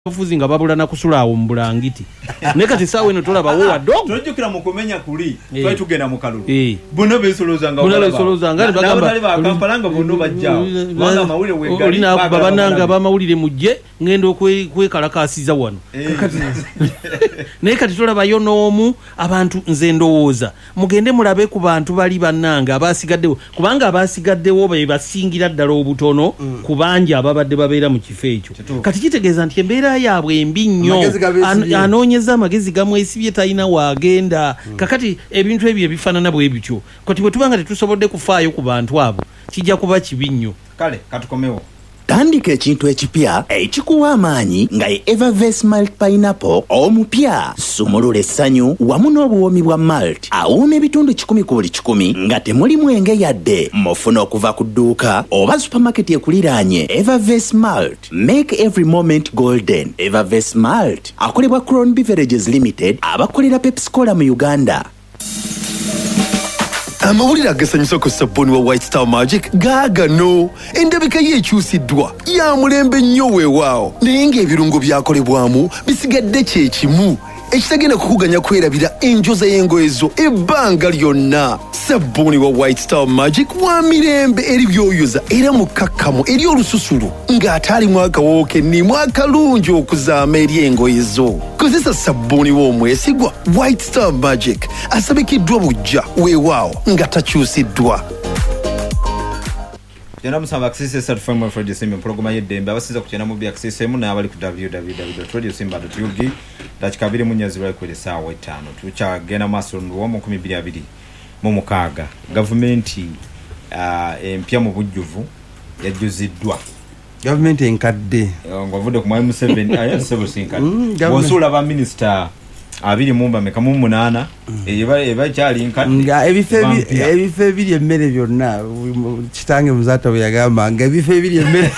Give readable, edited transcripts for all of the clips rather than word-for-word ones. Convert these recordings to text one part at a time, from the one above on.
Fuzi nga babula na kusula awo mbulangiti nekati sawe no tolaba wo wadog tojukira mu kumenya kuli twali tugenda mu kalulu bono besoloza nga bagamba Kampala bono bajja wanga mawulire wegali olina babananga bamawulire mujje ngendo kwekalakasiza wano nekati tolaba yo noomu abantu nze ndowooza mugende mulabe ku bantu bali bannanga abasigaddewo kubanga abasigaddewo be basingira ddala obutono kubanja ababadde babeera mu kifo ekyo kati kitegeeza nti embeera yabwe embi nnyo anoonyeza amagezi gamwesibye talina waagenda kakati ebintu ebyo ebifaanana bwe bityo kati bwe tubanga tetusobodde kufaayo ku bantu abo kijja kuba kibi nnyo kale katukomewo tandika ekintu ekipya ekikuwa amaanyi nga ye Evervest Malt Pineapple omupya sumulula essanyu wamu n'obuwoomi bwa malt awuuma ebitundu 10 ku buli 10 nga temuli mwenge yadde mufuna okuva ku dduuka oba supamaketi ekuliraanye. Evervest Malt, make every moment golden. Evervest Malt akolebwa Crown Beverages Limited abakolera Pepsi Cola mu Uganda. Amawulire agasanyusa ku sabuni wa White Star Magic gaagano endabika yekyusiddwa ya mulembe nnyo weewaawo naye ng'ebirungo byakolebwamu bisigadde kyekimu ekitagenda kukuganya kwerabira enjoza y'engoye zo ebbanga lyonna. Sabuni wa White Star Magic wa mirembe eri byoyoza era mukakkamu eri olususulu ng'ate alimu akawoowo kennimu akalungi okuzaama eri engoye zo. Kozesa sabuni w'omwesigwa White Star Magic asabikiddwa bujja weewaawo nga takyusiddwa. Jana musaba access at FM for the same program yedembe abasiza kuchena mu access emu na abali ku www.radiosimba.ug dakikabiri munyazi lwa kwele sawa 5 tucha gena maso mu 2022 mu mukaga government empya mu bujjuvu yajuziddwa government enkadde ngovude ku mwalimu 7 ayasebo sinkadde wonsula ba minister abiri mumba mekamu 8 eba cyali nkadde nga ebife ebiri emmere byonna kitange muzata yagamba nga ebife ebiri emmere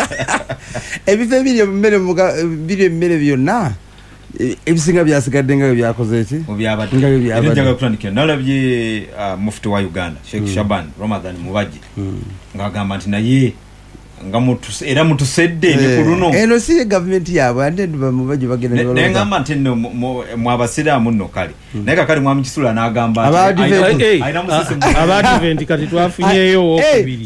ebife ebiri emmere byonna ebisinga byasigadde nga byakoze eki nga njaga kutandikira nalabye mufti wa Uganda Sheikh Shaban Ramadan Mubaji ngagamba nti naye nga era mutusedde ne kuruno eno si government yabo ande Mubaji bagenda ne ne ngamba nti no mwabasiramu nno kale naye kakali mwamukisula n'agamba ayina musisi abadvent kati twafunyeyo okubiri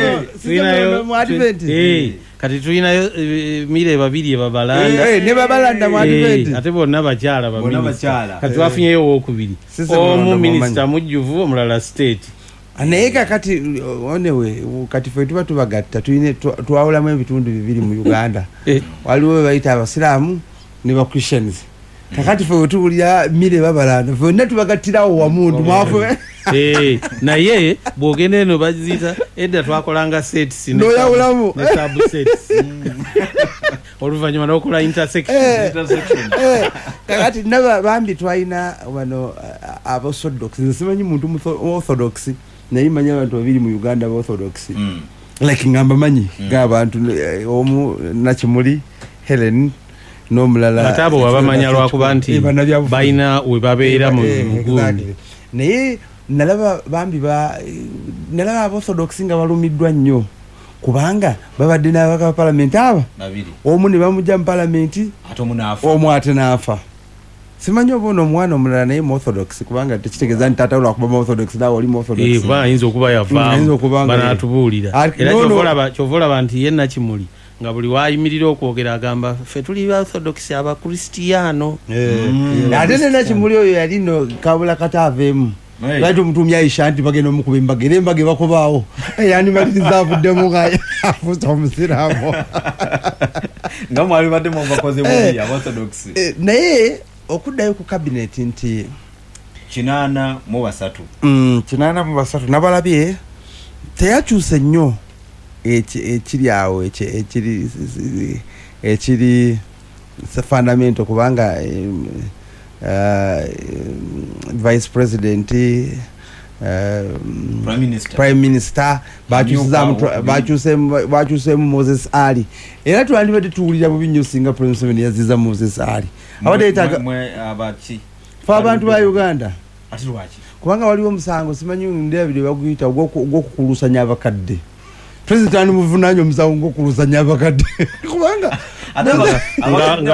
mu advent kati tulinayo mire babiri babalanda ne babalanda mu advent ate bonna bakyala baminista kati twafunyeyo okubiri omu minister mujjuvu omulala state aneka kati onewe kati fwe tuba tubagatta tuine twawulamu ebitundu bibiri mu Uganda waliwo bayita abasiramu ne ba Christians kakati fwe tubulya mire babalanda fwe netubagattirawo wamuntu mwafe naye bwogenda eno bazita edda twakolanga sets no yawulamu ne sub sets oluvanyuma n'okola intersection kakati naba bambi twalina wano aborthodox nsimanyi muntu orthodox naye manya abantu babiri mu Uganda orthodox like ngamba manyi ng'abantu omu Nakimuli Helen n'omulala atabo wabamanya lwakuba nti bayina we babeera mu gundi naye nalaba bambi nalaba orthodox nga balumiddwa nnyo kubanga babadde n'abaka parliament aba omu ne bamujja mu parliament omu ate n'afa simanyi obono omwana omulala naye orthodox kubanga tekitegeeza nti taata olwakuba orthodox nawe oli orthodox kuba ayinza okuba yavaamu banaatubuulira era kyovolaba nti ye Nakimuli nga buli wayimirira okwogera agamba ffe tuli ba orthodox abakristiyano ate ne Nakimuli oyo yali no kabula kataaveemu lwaki omutumya Aisha nti bagenda omukuba embagere embage bakubaawo yani maliriza avuddemu nga afuusa omusiraamu nga mwali badde mu bakoze mubi orthodox naye okuddayo ku cabinet nti 8 nabalabye teyakyuse nnyo ekiri awo ekiri fundamental kubanga vice president prime minister bakyusemu Moses Ali era twandibadde tuwulira bubi nnyo singa President Museveni yaziza Moses Ali abadeetaga fa abantu ba Uganda kubanga waliwo omusango simanyi ndabire baguyita ogw'okukulusanya abakadde President ani muvunanya omusango ogw'okukulusanya abakadde kubanga